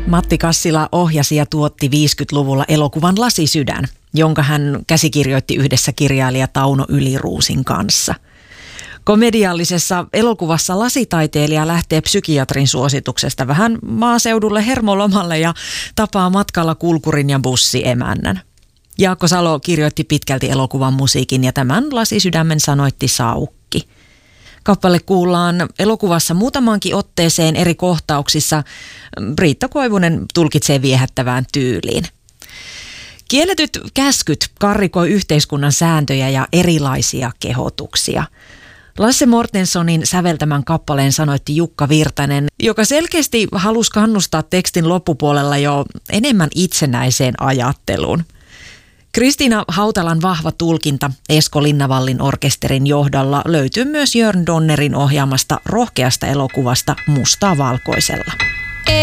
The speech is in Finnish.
Matti Kassila ohjasi ja tuotti 50-luvulla elokuvan Lasisydän, jonka hän käsikirjoitti yhdessä kirjailija Tauno Yliruusin kanssa. Komediallisessa elokuvassa lasitaiteilija lähtee psykiatrin suosituksesta vähän maaseudulle hermolomalle ja tapaa matkalla kulkurin ja bussiemännän. Jaakko Salo kirjoitti pitkälti elokuvan musiikin ja tämän Lasisydämen sanoitti Saukki. Kappale kuullaan elokuvassa muutamankin otteeseen eri kohtauksissa. Riitta Koivunen tulkitsee viehättävään tyyliin. Kielletyt käskyt karrikoi yhteiskunnan sääntöjä ja erilaisia kehotuksia. Lasse Mortensonin säveltämän kappaleen sanoitti Jukka Virtanen, joka selkeästi halusi kannustaa tekstin loppupuolella jo enemmän itsenäiseen ajatteluun. Kristiina Hautalan vahva tulkinta Esko Linnavallin orkesterin johdolla löytyy myös Jörn Donnerin ohjaamasta rohkeasta elokuvasta Mustaa valkoisella.